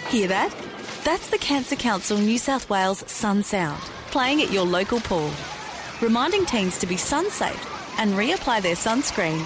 Hear that? That's the Cancer Council New South Wales Sun Sound, playing at your local pool, reminding teens to be sun safe and reapply their sunscreen